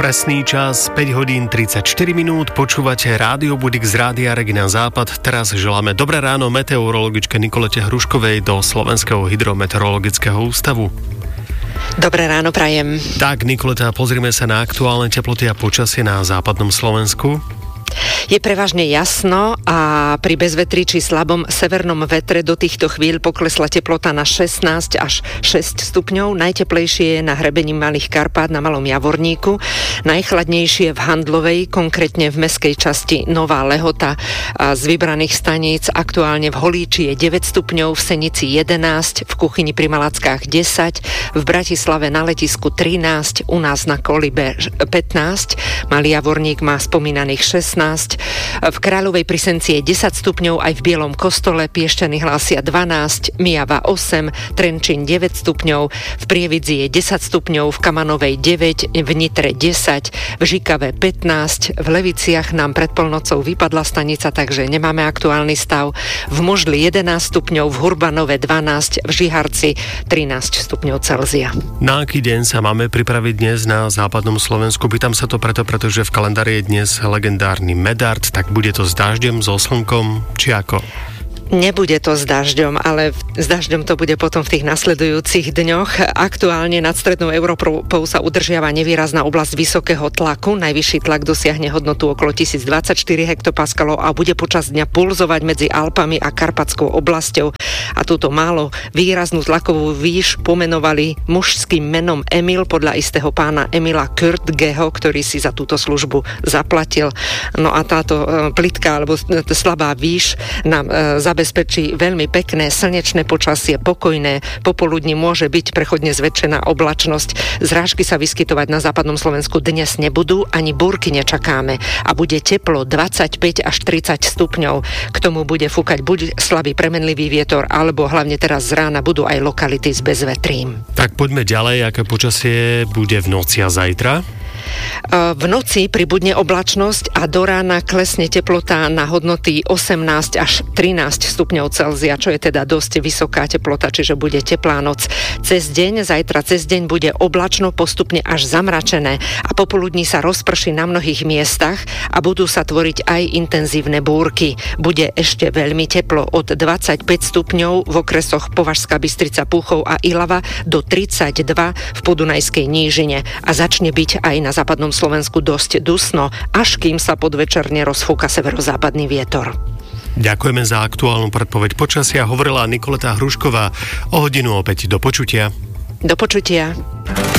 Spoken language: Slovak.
Presný čas 5 hodín 34 minút, počúvate Rádio Budík z Rádia Regina Západ. Teraz želáme dobré ráno meteorologičke Nikolete Hruškovej do Slovenského hydrometeorologického ústavu. Dobré ráno prajem. Tak, Nikoleta, pozrime sa na aktuálne teploty a počasie na západnom Slovensku. Je prevažne jasno a pri bezvetrí či slabom severnom vetre do týchto chvíľ poklesla teplota na 16 až 6 stupňov. Najteplejšie je na hrebení Malých Karpát na Malom Javorníku. Najchladnejšie v Handlovej, konkrétne v mestskej časti Nová Lehota. A z vybraných staníc aktuálne v Holíči je 9 stupňov, v Senici 11, v Kuchyni pri Malackách 10, v Bratislave na letisku 13, u nás na Kolibe 15, Malý Javorník má spomínaných 16, v Kráľovej pri Senci je 10 stupňov, aj v Bielom Kostole, Piešťany hlásia 12, Myjava 8, Trenčín 9 stupňov, v Prievidzi je 10 stupňov, v Kamanovej 9, v Nitre 10, v Žikave 15, v Leviciach nám pred polnocou vypadla stanica, takže nemáme aktuálny stav, v Možli 11 stupňov, v Hurbanove 12, v Žiharci 13 stupňov Celzia. Na aký deň sa máme pripraviť dnes na západnom Slovensku? Pýtam sa to pretože v kalendári je dnes legendárny medard, tak bude to s dažďom, so slnkom, či ako? Nebude to s dažďom, ale s dažďom to bude potom v tých nasledujúcich dňoch. Aktuálne nad strednou Európou sa udržiava nevýrazná oblasť vysokého tlaku. Najvyšší tlak dosiahne hodnotu okolo 1024 hektopaskalov a bude počas dňa pulzovať medzi Alpami a Karpatskou oblasťou. A túto málo výraznú tlakovú výš pomenovali mužským menom Emil podľa istého pána Emila Kurtgeho, ktorý si za túto službu zaplatil. No a táto plitká alebo slabá výš nám zabezpečí veľmi pekné slnečné počasie, pokojné. Popoludní môže byť prechodne zväčšená oblačnosť. Zrážky sa vyskytovať na západnom Slovensku dnes nebudú, ani búrky nečakáme a bude teplo 25 až 30 stupňov. K tomu bude fúkať buď slabý premenlivý vietor, alebo hlavne teraz z rána budú aj lokality s bezvetrím. Tak poďme ďalej, aké počasie bude v noci a zajtra? V noci pribudne oblačnosť a do rána klesne teplota na hodnoty 18 až 13 stupňov Celzia, čo je teda dosť vysoká teplota, čiže bude teplá noc. Zajtra cez deň bude oblačno, postupne až zamračené a popoludní sa rozprší na mnohých miestach a budú sa tvoriť aj intenzívne búrky. Bude ešte veľmi teplo, od 25 stupňov v okresoch Považská Bystrica, Púchov a Ilava do 32 v Podunajskej nížine a začne byť aj na západnom Slovensku dosť dusno, až kým sa podvečerne rozfúka severozápadný vietor. Ďakujeme za aktuálnu predpoveď počasia. Hovorila Nikoleta Hrušková. O hodinu opäť do počutia. Do počutia.